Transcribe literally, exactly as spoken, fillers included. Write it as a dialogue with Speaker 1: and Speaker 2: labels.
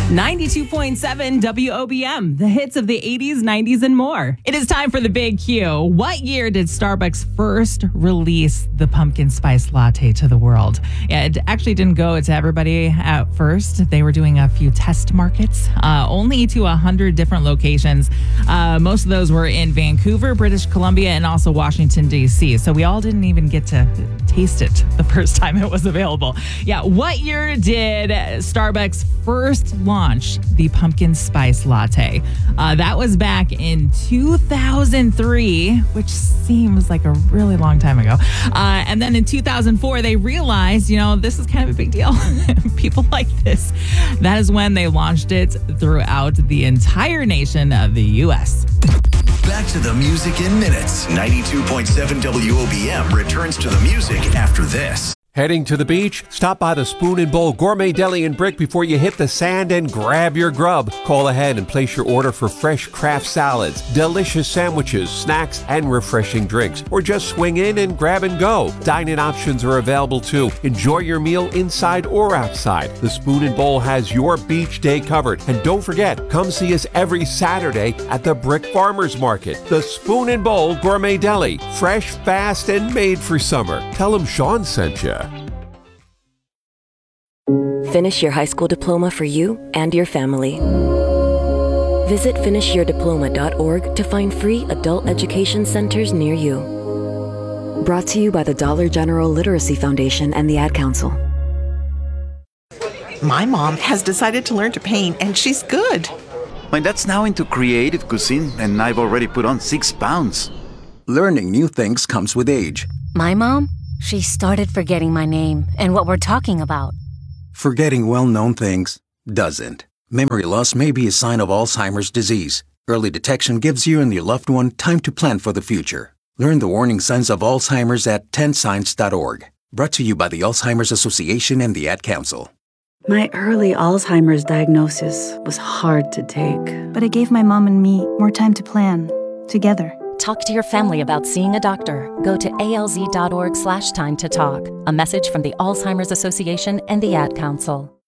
Speaker 1: ninety-two point seven W O B M, the hits of the eighties, nineties, and more. It is time for the Big Q. What year did Starbucks first release the pumpkin spice latte to the world? Yeah, it actually didn't go to everybody at first. They were doing a few test markets, uh, only to one hundred different locations. Uh, most of those were in Vancouver, British Columbia, and also Washington, D C. So we all didn't even get to taste it the first time it was available. Yeah, what year did Starbucks first launch the pumpkin spice latte? Uh, that was back in two thousand three, which seems like a really long time ago. Uh, and then in two thousand four, they realized, you know, this is kind of a big deal. People like this. That is when they launched it throughout the entire nation of the U S.
Speaker 2: Back to the music in minutes. ninety-two point seven W O B M returns to the music after this.
Speaker 3: Heading to the beach? Stop by the Spoon and Bowl Gourmet Deli and Brick before you hit the sand and grab your grub. Call ahead and place your order for fresh craft salads, delicious sandwiches, snacks, and refreshing drinks. Or just swing in and grab and go. Dine-in options are available too. Enjoy your meal inside or outside. The Spoon and Bowl has your beach day covered. And don't forget, come see us every Saturday at the Brick Farmers Market. The Spoon and Bowl Gourmet Deli. Fresh, fast, and made for summer. Tell them Sean sent you.
Speaker 4: Finish your high school diploma for you and your family. Visit finish your diploma dot org to find free adult education centers near you. Brought to you by the Dollar General Literacy Foundation and the Ad Council.
Speaker 5: My mom has decided to learn to paint, and she's good.
Speaker 6: My dad's now into creative cuisine, and I've already put on six pounds.
Speaker 7: Learning new things comes with age.
Speaker 8: My mom? She started forgetting my name and what we're talking about.
Speaker 7: Forgetting well-known things doesn't. Memory loss may be a sign of Alzheimer's disease. Early detection gives you and your loved one time to plan for the future. Learn the warning signs of Alzheimer's at ten signs dot org. Brought to you by the Alzheimer's Association and the Ad Council.
Speaker 9: My early Alzheimer's diagnosis was hard to take, but it gave my mom and me more time to plan together.
Speaker 10: Talk to your family about seeing a doctor. Go to alz dot org slash time to talk. A message from the Alzheimer's Association and the Ad Council.